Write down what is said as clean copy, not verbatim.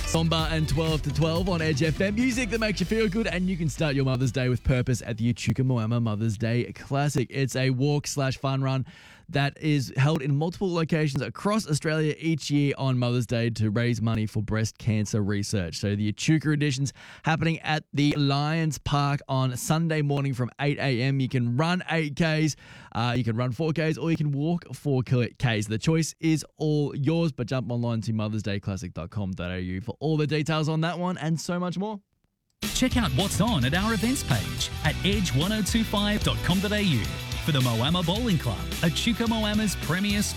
Somba and 12 to 12 on Edge FM. Music that makes you feel good, and you can start your Mother's Day with purpose at the Echuca Moama Mother's Day Classic. It's a walk/fun run that is held in multiple locations across Australia each year on Mother's Day to raise money for breast cancer research. So the Echuca edition's happening at the Lions Park on Sunday morning from 8 a.m. You can run 8Ks, you can run 4Ks, or you can walk 4Ks. The choice is all yours, but jump online to mothersdayclassic.com.au for all the details on that one and so much more. Check out what's on at our events page at edge1025.com.au for the Moama Bowling Club, Echuca Moama's premier